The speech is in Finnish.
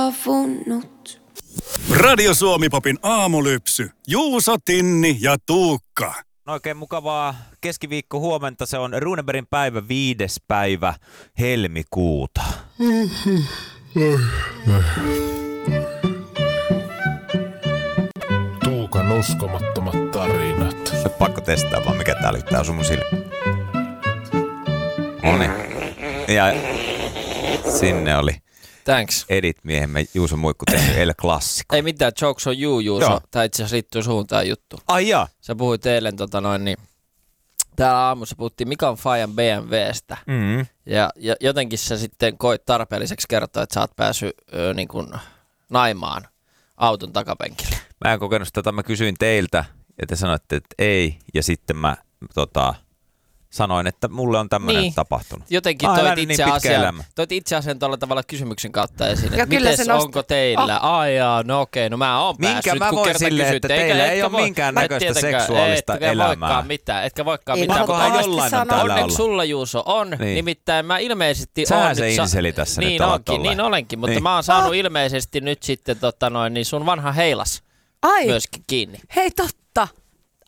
avunnut. Radio Suomi-popin aamulypsy. Juuso, Tinni ja Tuukka. Oikein mukavaa keskiviikko huomenta. Se on Runebergin päivä 5. päivä helmikuuta. Tuukan uskomattomat tarinat. Pakko testaa vaan, mikä tää lyttää sun silmiin. Noniin. Ja sinne oli. Thanks. Edit-miehemme Juuso Muikku tehnyt El Classico. Ei mitään, jokes on you, Juuso. Joo. Tää itse asiassa liittyy suhun tää juttu. Ai jaa. Sä puhuit eilen niin täällä aamussa puhuttiin Mikan Fajan BMWstä. Mm-hmm. Ja jotenkin sä sitten koit tarpeelliseksi kertoa, että sä oot päässyt niin kuin naimaan auton takapenkille. Mä en kokenut sitä, mä kysyin teiltä ja te sanoitte, että ei. Ja sitten mä sanoin, että mulle on tämmöinen tapahtunut. Jotenkin toit itse asian tuolla tavalla kysymyksen kautta esiin, että mites onko teillä? No okei, no mä oon päässyt. Minkä mä voin silleen, että teillä ei ole minkään näköistä seksuaalista elämää. Etkä voikaan mitään. Onneksi sulla, Juuso, on. Niin. Nimittäin mä ilmeisesti Sähän se inseli tässä nyt olet olleen. Niin olenkin, mutta mä oon saanut ilmeisesti nyt sitten niin sun vanha heilas myöskin kiinni. Hei, totta.